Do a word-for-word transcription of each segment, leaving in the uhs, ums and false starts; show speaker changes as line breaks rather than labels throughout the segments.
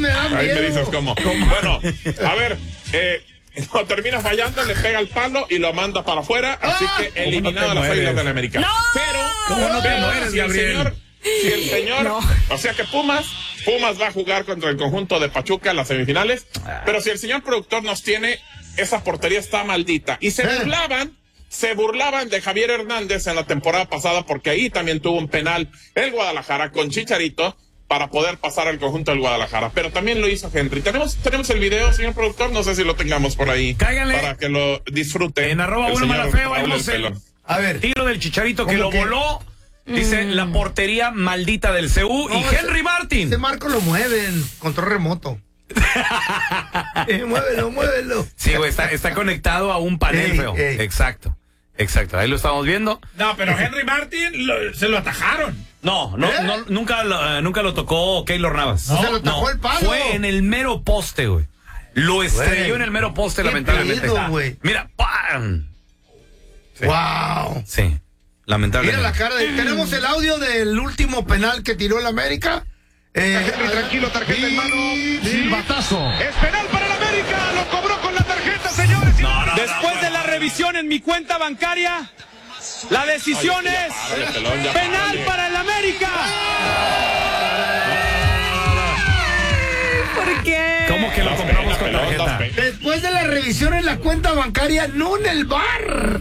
me da miedo.
Ahí me dices cómo. ¿Cómo? Bueno, a ver, eh, no termina fallando, le pega el palo y lo manda para afuera, así
¡Ah!
que eliminado
no
las
mueres?
Águilas del América.
¡No!
Pero,
¿Cómo no te
pero
mueres,
si el
Gabriel?
señor, si el señor,
No.
o sea que Pumas, Pumas va a jugar contra el conjunto de Pachuca en las semifinales, pero si el señor productor nos tiene, esa portería está maldita. Y se
¿Eh?
burlaban, se burlaban de Javier Hernández en la temporada pasada, porque ahí también tuvo un penal el Guadalajara con Chicharito, para poder pasar al conjunto del Guadalajara, pero también lo hizo Henry. Tenemos tenemos el video, señor productor, no sé si lo tengamos por ahí.
Cáiganle.
Para que lo disfruten.
En arroba
el
bueno
señor
mala feo, ahí
Raúl
lo
el
sé.
Pelón.
A ver.
Tiro del Chicharito que
¿Cómo
lo
que?
voló. Dice la portería maldita del C U
No,
y
ese-
Henry Martin.
Ese marco lo mueven, control remoto. eh, muévelo, muévelo.
Sí, güey, está, está conectado a un panel
Ey,
feo.
ey.
Exacto. Exacto, ahí lo estamos viendo.
No, pero Henry Martin lo- se lo atajaron.
No, no,
¿Eh?
no nunca, lo, eh, nunca lo tocó Keylor Navas.
No, se lo tajó el palo.
Fue en el mero poste, güey. Lo estrelló
Güey,
en el mero poste,
qué
lamentablemente.
pedo, güey.
Mira, ¡pam! Sí.
Wow.
Sí, lamentablemente.
Mira la cara de... Tenemos el audio del último penal que tiró el América. Eh,
Henry, tranquilo, tarjeta en mano.
Silbatazo.
Es penal para el América. Lo cobró con la tarjeta, señores.
No, no,
Después
no,
de la
no,
revisión en mi cuenta bancaria, la decisión
Ay, ya
es
párale, Pelón, ya
penal
párale.
para el América.
¿Por qué?
¿Cómo que lo
Las
compramos
penas,
con
Pelón, las
tarjeta?
penas.
Después de la revisión en la cuenta bancaria, no en el bar.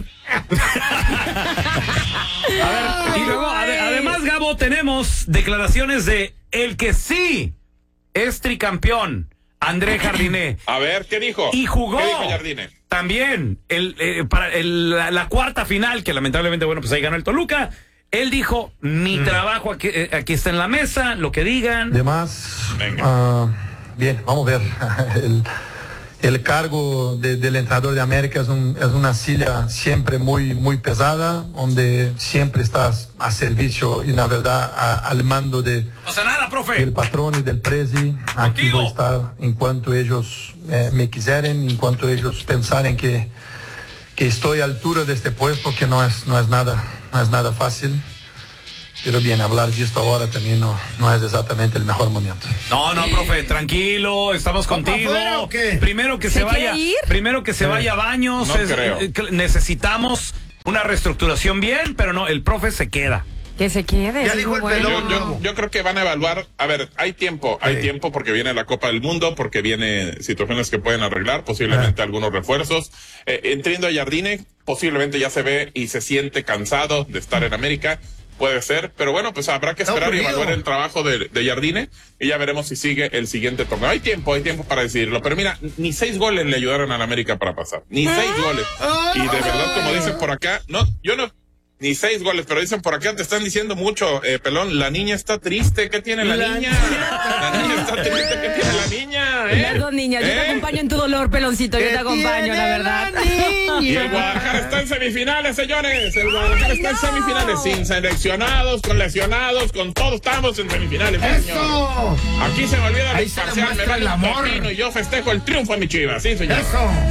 A ver, y luego, ade- además, Gabo, tenemos declaraciones de el que sí es tricampeón, André Jardiné.
A ver, ¿qué dijo?
Y jugó
¿Qué dijo Jardine?
también el, eh, para el- la, la cuarta final, que lamentablemente, bueno, pues ahí ganó el Toluca. Él dijo, mi trabajo aquí, eh, aquí está en la mesa, lo que digan.
Demás,
Venga.
ah, bien, vamos a ver. El, el cargo de- del entrenador de América es, un- es una silla siempre muy, muy pesada, donde siempre estás a servicio y la verdad a- al mando de,
No pasa nada, profe.
del patrón y del presi. Aquí
Contigo.
voy a estar en cuanto ellos eh, me quisieren, en cuanto ellos pensaren que, que estoy a altura de este puesto, que no es, no es nada, no es nada fácil. Pero bien, hablar de esto ahora también no, no es exactamente el mejor momento.
No, no, profe, tranquilo, estamos
¿Va pa'
contigo.
afuera o qué?
Primero que se,
¿Se quiere
vaya,
ir?
primero que se vaya a baños.
No creo.
eh, que necesitamos una reestructuración bien, pero no, el profe se queda.
Que se quede.
Ya
es
dijo
muy
el
bueno.
pelón.
Yo, yo, yo creo que van a evaluar, a ver, hay tiempo, hay
Sí.
tiempo porque viene la Copa del Mundo, porque viene situaciones que pueden arreglar, posiblemente algunos refuerzos. Eh, entiendo a Jardine, posiblemente ya se ve y se siente cansado de estar en América, puede ser, pero bueno, pues habrá que
Está
esperar y
ocurrido.
evaluar el trabajo de, de Jardine y ya veremos si sigue el siguiente torneo. Hay tiempo, hay tiempo para decidirlo, pero mira, ni seis goles le ayudaron a la América para pasar, ni seis goles. Y de verdad, como dicen por acá, no, yo no... Ni seis goles, pero dicen por acá, te están diciendo mucho, eh, Pelón, la niña está triste, ¿qué tiene la,
La
niña?
niña.
La niña está triste, ¿qué tiene la niña? ¿Eh?
Las dos niñas, yo te
¿Eh?
acompaño en tu dolor, peloncito, yo
¿Qué
te acompaño,
tiene
la verdad.
niña?
Y el Guadalajara está en semifinales, señores. El Guadalajara
Ay,
está en
no.
semifinales, sin seleccionados, con lesionados, con todos estamos en semifinales. señor.
¡Eso!
Aquí se me olvida
Ahí
el
se
parcial, me
demuestra
vale
el
un
amor.
pepino y yo festejo el triunfo de mi Chivas, sí, señor.
¡Eso!